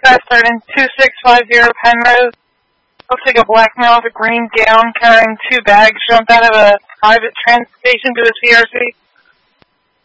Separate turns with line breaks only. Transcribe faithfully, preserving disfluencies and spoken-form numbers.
Dispatch starting two six five zero Penrose. Looks like a black male with a green gown carrying two bags jumped out of a private transit station to the C R C.